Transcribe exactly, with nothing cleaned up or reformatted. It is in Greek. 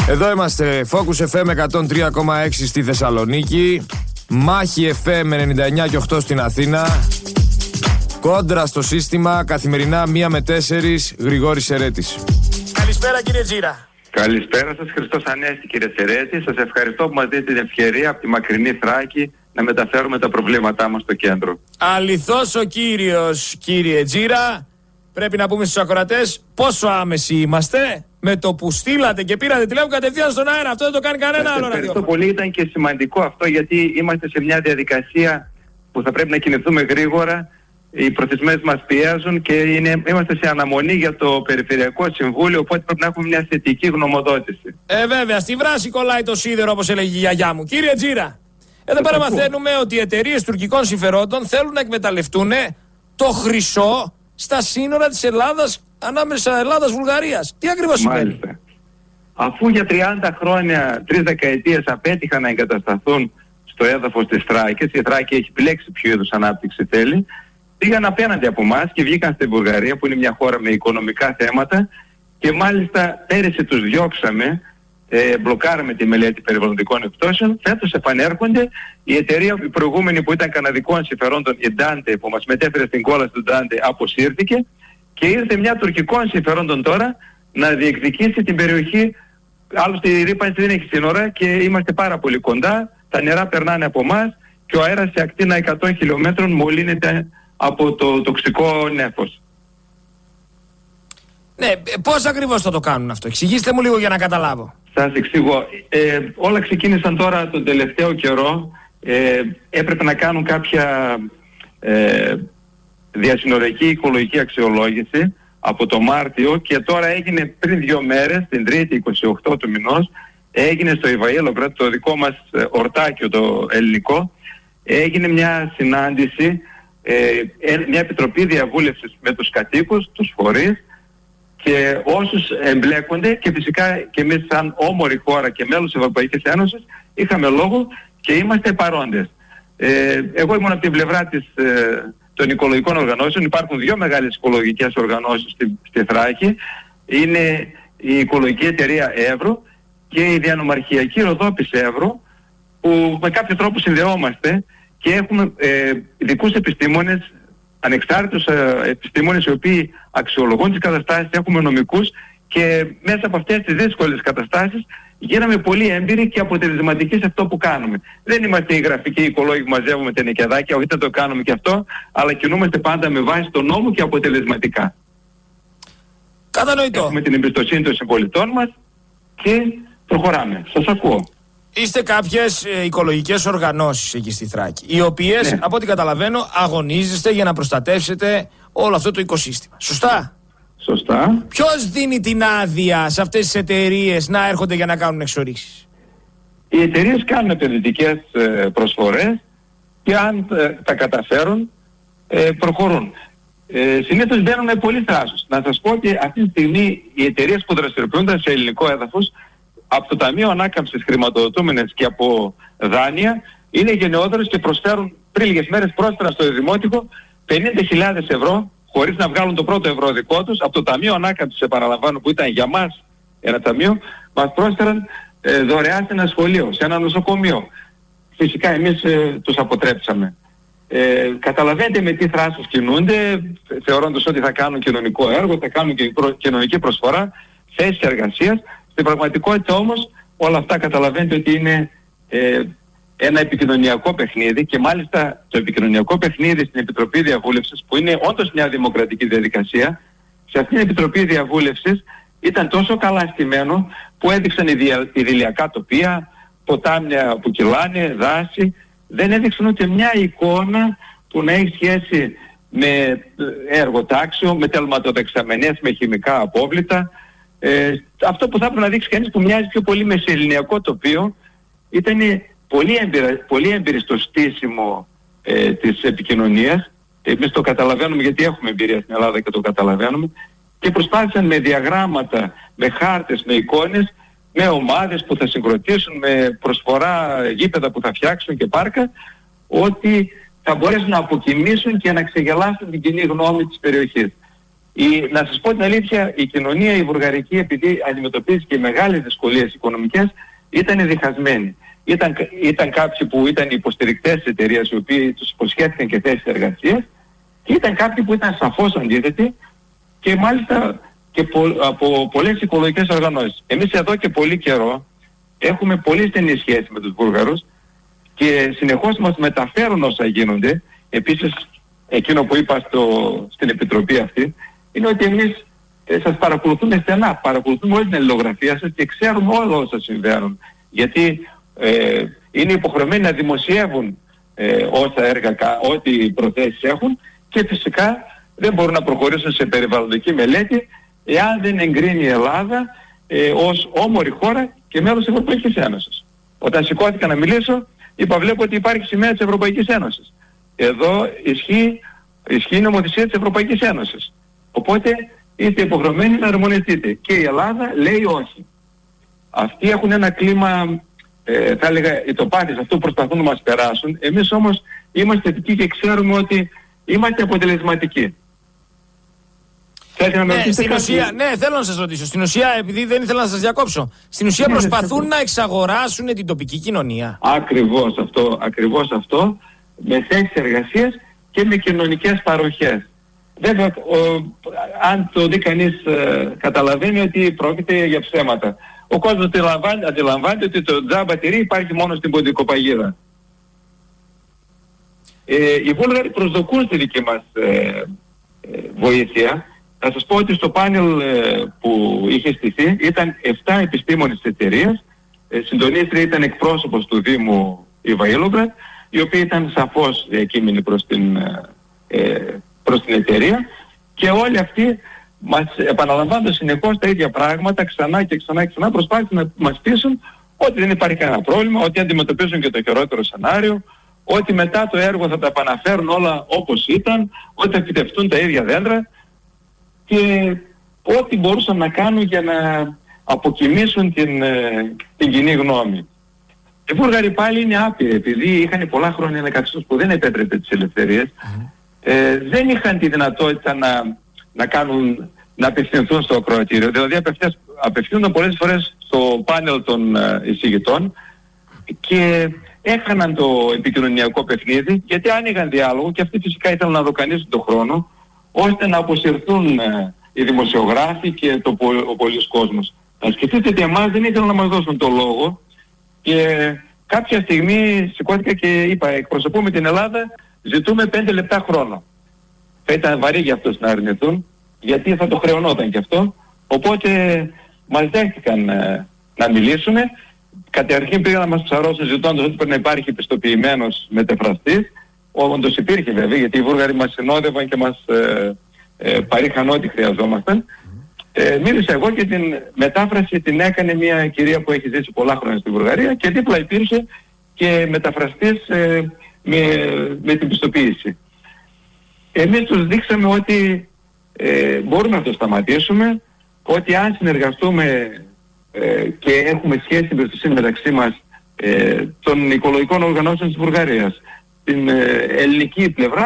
Εδώ είμαστε, Focus εφ εμ εκατόν τρία κόμμα έξι στη Θεσσαλονίκη, Μάχη εφ εμ ενενήντα εννιά και οκτώ στην Αθήνα, Κόντρα στο σύστημα, καθημερινά μία με τέσσερις, Γρηγόρης Σερέτης. Καλησπέρα κύριε Τζίρα. Καλησπέρα σας, Χριστός Ανέστη κύριε Σερέτη. Σας ευχαριστώ που μας δίνετε την ευκαιρία από τη μακρινή Θράκη να μεταφέρουμε τα προβλήματά μας στο κέντρο. Αληθώς ο κύριος, κύριε Τζίρα. Πρέπει να πούμε στους ακροατές πόσο άμεσοι είμαστε. Με το που στείλατε και πήρατε τηλέφωνο κατευθείαν στον αέρα. Αυτό δεν το κάνει κανένα άλλο. Ευχαριστώ πολύ. Ήταν και σημαντικό αυτό, γιατί είμαστε σε μια διαδικασία που θα πρέπει να κινηθούμε γρήγορα. Οι προθεσμές μας πιέζουν και είναι, είμαστε σε αναμονή για το Περιφερειακό Συμβούλιο, οπότε πρέπει να έχουμε μια θετική γνωμοδότηση. Ε, βέβαια, στη βράση κολλάει το σίδερο, όπως έλεγε η γιαγιά μου. Κύριε Τζίρα, εδώ πέρα μαθαίνουμε ότι οι εταιρείες τουρκικών συμφερόντων θέλουν να εκμεταλλευτούν το χρυσό στα σύνορα της Ελλάδας, ανάμεσα Ελλάδας-Βουλγαρίας. Τι ακριβώς σημαίνει? Αφού για τριάντα χρόνια, τρεις δεκαετίες απέτυχαν να εγκατασταθούν στο έδαφος της Θράκης, η Θράκη έχει επιλέξει ποιο είδους ανάπτυξη θέλει, πήγαν απέναντι από εμάς και βγήκαν στην Βουλγαρία, που είναι μια χώρα με οικονομικά θέματα, και μάλιστα πέρυσι τους διώξαμε, ε, μπλοκάραμε τη μελέτη περιβαλλοντικών επιπτώσεων. Φέτος επανέρχονται. Η εταιρεία η προηγούμενη που ήταν καναδικών συμφερόντων, η Ντάντε, που μας μετέφερε στην κόλαση του Ντάντε, αποσύρθηκε και ήρθε μια τουρκικών συμφερόντων τώρα να διεκδικήσει την περιοχή. Άλλωστε η ρύπανση δεν έχει σύνορα και είμαστε πάρα πολύ κοντά. Τα νερά περνάνε από εμάς και ο αέρας σε ακτίνα εκατό χιλιόμετρων μολύνεται από το τοξικό νέφος. Ναι, πώς ακριβώς θα το κάνουν αυτό? Εξηγήστε μου λίγο για να καταλάβω. Σας εξηγώ. Ε, όλα ξεκίνησαν τώρα τον τελευταίο καιρό. Ε, έπρεπε να κάνουν κάποια ε, διασυνοριακή οικολογική αξιολόγηση από το Μάρτιο και τώρα έγινε πριν δύο μέρες, την Τρίτη είκοσι οκτώ του μηνός, έγινε στο Ιβαΐελογρad, το δικό μας ορτάκιο το ελληνικό, έγινε μια συνάντηση, ε, μια επιτροπή διαβούλευσης με τους κατοίκους, τους φορείς και όσους εμπλέκονται, και φυσικά και εμείς σαν όμορη χώρα και μέλος της Ευρωπαϊκής Ένωσης είχαμε λόγο και είμαστε παρόντες. Ε, εγώ ήμουν από την πλευρά της, ε, των οικολογικών οργανώσεων. Υπάρχουν δύο μεγάλες οικολογικές οργανώσεις στη, στη Θράκη. Είναι η Οικολογική Εταιρεία Εύρω και η Διανομαρχιακή Ροδόπης Εύρω, που με κάποιο τρόπο συνδεόμαστε και έχουμε ε, ειδικούς επιστήμονες, ανεξάρτητους ε, επιστήμονες οι οποίοι αξιολογούν τις καταστάσεις, έχουμε νομικούς και μέσα από αυτές τις δύσκολες καταστάσεις γίναμε πολύ έμπειροι και αποτελεσματικοί σε αυτό που κάνουμε. Δεν είμαστε οι γραφικοί οικολόγοι που μαζεύουμε τα νοικιαδάκια, όχι, δεν το κάνουμε και αυτό, αλλά κινούμαστε πάντα με βάση τον νόμο και αποτελεσματικά. Κατανοητό. Έχουμε την εμπιστοσύνη των συμπολιτών μας και προχωράμε. Σας ακούω. Είστε κάποιες ε, οικολογικές οργανώσεις εκεί στη Θράκη, οι οποίες, ναι, από ό,τι καταλαβαίνω, αγωνίζεστε για να προστατεύσετε όλο αυτό το οικοσύστημα. Σωστά? Σωστά. Ποιος δίνει την άδεια σε αυτές τις εταιρείες να έρχονται για να κάνουν εξορίξεις? Οι εταιρείες κάνουν επενδυτικές ε, προσφορές και αν ε, τα καταφέρουν ε, προχωρούν. Ε, συνήθως μπαίνουν με πολύ θράσος. Να σας πω ότι αυτή τη στιγμή οι εταιρείες που δραστηριοποιούνται σε ελληνικό έδαφος από το Ταμείο Ανάκαμψης χρηματοδοτούμενες και από δάνεια είναι γενναιόδωρες και προσφέρουν πριν λίγες μέρες πρόσφερα στο Δημότικο πενήντα χιλιάδες ευρώ χωρίς να βγάλουν το πρώτο ευρώ δικό τους. Από το Ταμείο Ανάκαμψης, επαναλαμβάνω, που ήταν για μας ένα ταμείο, μας πρόσφεραν ε, δωρεάν σε ένα σχολείο, σε ένα νοσοκομείο. Φυσικά εμείς ε, τους αποτρέψαμε. Ε, καταλαβαίνετε με τι θράσος κινούνται, θεωρώντας ότι θα κάνουν κοινωνικό έργο, θα κάνουν και προ, κοινωνική προσφορά, θέσεις εργασίας. Στην πραγματικότητα όμως όλα αυτά καταλαβαίνετε ότι είναι ε, ένα επικοινωνιακό παιχνίδι και μάλιστα το επικοινωνιακό παιχνίδι στην Επιτροπή Διαβούλευσης, που είναι όντως μια δημοκρατική διαδικασία, σε αυτήν την Επιτροπή Διαβούλευσης ήταν τόσο καλά στημένο που έδειξαν ιδηλιακά τοπία, ποτάμια που κυλάνε, δάση, δεν έδειξαν ούτε μια εικόνα που να έχει σχέση με εργοτάξιο, με τελματοδεξαμενές, με χημικά απόβλητα. Ε, αυτό που θα έπρεπε να δείξει κανείς που μοιάζει πιο πολύ με σεληνιακό τοπίο ήταν πολύ έμπειροι, πολύ έμπειροι στο στήσιμο ε, της επικοινωνίας. Εμείς το καταλαβαίνουμε γιατί έχουμε εμπειρία στην Ελλάδα και το καταλαβαίνουμε, και προσπάθησαν με διαγράμματα, με χάρτες, με εικόνες, με ομάδες που θα συγκροτήσουν, με προσφορά γήπεδα που θα φτιάξουν και πάρκα, ότι θα μπορέσουν να αποκοιμήσουν και να ξεγελάσουν την κοινή γνώμη της περιοχής. Η, να σας πω την αλήθεια, η κοινωνία η βουλγαρική, επειδή αντιμετωπίζει και μεγάλες δυσκολίες οικονομικές, ήταν διχασμένη. Ήταν, ήταν κάποιοι που ήταν υποστηρικτές της εταιρείας, οι οποίοι τους υποσχέθηκαν και θέσεις εργασίας, και ήταν κάποιοι που ήταν σαφώς αντίθετοι, και μάλιστα και πο, από πολλές οικολογικές οργανώσεις. Εμείς εδώ και πολύ καιρό έχουμε πολύ στενή σχέση με τους Βούλγαρους και συνεχώς μας μεταφέρουν όσα γίνονται. Επίσης, εκείνο που είπα στο, στην επιτροπή αυτή, είναι ότι εμείς ε, σας παρακολουθούμε στενά, παρακολουθούμε όλη την αλληλογραφία σας και ξέρουμε όλα όσα συμβαίνουν. Γιατί ε, είναι υποχρεωμένοι να δημοσιεύουν ε, όσα έργα, ό,τι προθέσεις έχουν, και φυσικά δεν μπορούν να προχωρήσουν σε περιβαλλοντική μελέτη εάν δεν εγκρίνει η Ελλάδα ε, ως όμορη χώρα και μέλος της Ευρωπαϊκής Ένωσης. Όταν σηκώθηκα να μιλήσω, είπα, βλέπω ότι υπάρχει σημαία της Ευρωπαϊκής Ένωσης. Εδώ ισχύει, ισχύει η νομοθεσία της Ευρωπαϊκής Ένωσης. Οπότε είστε υποχρεωμένοι να αρμονιστείτε. Και η Ελλάδα λέει όχι. Αυτοί έχουν ένα κλίμα, ε, θα έλεγα, οι τοπάτες, αυτό που προσπαθούν να μας περάσουν. Εμείς όμως είμαστε θετικοί και ξέρουμε ότι είμαστε αποτελεσματικοί. Ναι, στην ουσία, ναι, θέλω να σας ρωτήσω. Στην ουσία, επειδή δεν ήθελα να σας διακόψω, στην ουσία προσπαθούν να εξαγοράσουν την τοπική κοινωνία. Ακριβώς αυτό, ακριβώς αυτό, με θέσεις εργασίας και με κοινωνικές παροχές. Βέβαια, ο, αν το δει κανείς, ε, καταλαβαίνει ότι πρόκειται για ψέματα. Ο κόσμος αντιλαμβάνεται, αντιλαμβάνεται ότι το τζάμπα τυρί υπάρχει μόνο στην Ποντικοπαγίδα. Ε, οι Βούλγαροι προσδοκούν στη δική μας ε, ε, βοήθεια. Θα σας πω ότι στο πάνελ ε, που είχε στηθεί ήταν επτά επιστήμονες της εταιρείας, ε, συντονίστρια ήταν εκπρόσωπος του Δήμου η Βαΐλοβρα, η οποία ήταν σαφώς διακείμενη προς την, ε, προς την εταιρεία, και όλοι αυτοί μας επαναλαμβάνουν συνεχώς τα ίδια πράγματα ξανά και ξανά και ξανά, προσπάθησαν να μας πείσουν ότι δεν υπάρχει κανένα πρόβλημα, ότι αντιμετωπίζουν και το χειρότερο σενάριο, ότι μετά το έργο θα τα επαναφέρουν όλα όπως ήταν, ότι θα φυτευτούν τα ίδια δέντρα, και ό,τι μπορούσαν να κάνουν για να αποκοιμήσουν την, την κοινή γνώμη. Οι Βούλγαροι πάλι είναι άπειροι, επειδή είχαν πολλά χρόνια ένα καθεστώς που δεν επέτρεπε τις ελευθερίες, mm. ε, δεν είχαν τη δυνατότητα να, να κάνουν, να απευθυνθούν στο ακροατήριο. Δηλαδή απευθύνονταν πολλές φορές στο πάνελ των ε, εισηγητών και έχαναν το επικοινωνιακό παιχνίδι, γιατί άνοιγαν διάλογο και αυτοί φυσικά ήθελαν να δοκανίσουν τον χρόνο, ώστε να αποσυρθούν ε, οι δημοσιογράφοι και το, ο πολλής κόσμος. Να σκεφτείτε ότι εμάς δεν ήθελαν να μας δώσουν το λόγο, και κάποια στιγμή σηκώθηκα και είπα, εκπροσωπούμε την Ελλάδα, ζητούμε πέντε λεπτά χρόνο. Θα ήταν βαρύ για αυτούς να αρνηθούν, γιατί θα το χρεωνόταν και αυτό. Οπότε μας δέχτηκαν ε, να μιλήσουμε. Καταρχήν πήγαν να μας ψαρώσουν ζητώντας ότι πρέπει να υπάρχει πιστοποιημένος μεταφραστής. Όντως υπήρχε βέβαια, γιατί οι Βούλγαροι μας συνόδευαν και μας ε, ε, παρήχαν ό,τι χρειαζόμασταν. Ε, μίλησα εγώ και την μετάφραση την έκανε μια κυρία που έχει ζήσει πολλά χρόνια στη Βουλγαρία, και δίπλα υπήρχε και μεταφραστής ε, με, με την πιστοποίηση. Εμείς τους δείξαμε ότι ε, μπορούμε να το σταματήσουμε, ότι αν συνεργαστούμε ε, και έχουμε σχέση εμπιστοσύνη μεταξύ μας ε, των οικολογικών οργανώσεων της Βουλγαρίας, την ε, ελληνική πλευρά,